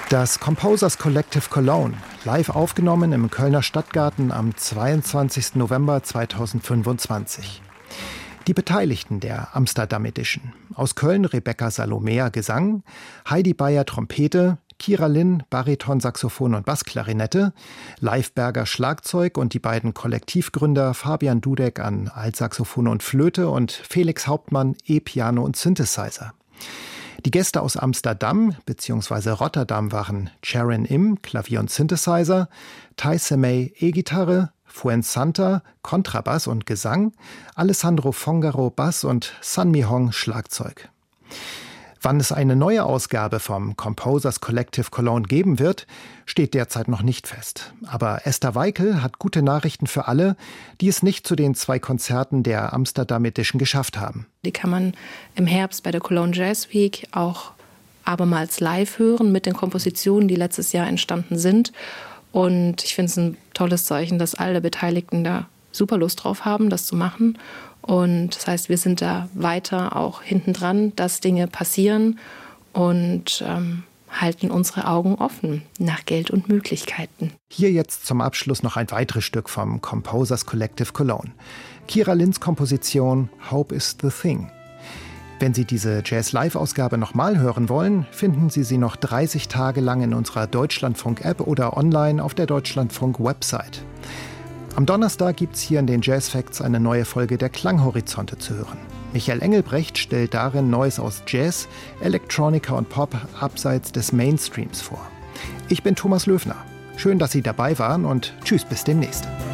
Das Composers Collective Cologne, live aufgenommen im Kölner Stadtgarten am 22. November 2025. Die Beteiligten der Amsterdam Edition: aus Köln Rebecca Salomea Gesang, Heidi Bayer Trompete, Kira Lin Bariton, Saxophon und Bassklarinette, Leif Berger Schlagzeug und die beiden Kollektivgründer Fabian Dudek an Altsaxophon und Flöte und Felix Hauptmann E-Piano und Synthesizer. Die Gäste aus Amsterdam bzw. Rotterdam waren Sharon Im, Klavier und Synthesizer, Tai Semei, E-Gitarre, Fuen Santa, Kontrabass und Gesang, Alessandro Fongaro, Bass und San Mi Hong, Schlagzeug. Wann es eine neue Ausgabe vom Composers Collective Cologne geben wird, steht derzeit noch nicht fest. Aber Esther Weikel hat gute Nachrichten für alle, die es nicht zu den 2 Konzerten der Amsterdam Edition geschafft haben. Die kann man im Herbst bei der Cologne Jazz Week auch abermals live hören mit den Kompositionen, die letztes Jahr entstanden sind. Und ich finde es ein tolles Zeichen, dass alle Beteiligten da super Lust drauf haben, das zu machen. Und das heißt, wir sind da weiter auch hinten dran, dass Dinge passieren und halten unsere Augen offen nach Geld und Möglichkeiten. Hier jetzt zum Abschluss noch ein weiteres Stück vom Composers Collective Cologne. Kira Lins Komposition Hope is the Thing. Wenn Sie diese Jazz-Live-Ausgabe nochmal hören wollen, finden Sie sie noch 30 Tage lang in unserer Deutschlandfunk-App oder online auf der Deutschlandfunk-Website. Am Donnerstag gibt es hier in den Jazz Facts eine neue Folge der Klanghorizonte zu hören. Michael Engelbrecht stellt darin Neues aus Jazz, Electronica und Pop abseits des Mainstreams vor. Ich bin Thomas Löfner. Schön, dass Sie dabei waren und tschüss, bis demnächst.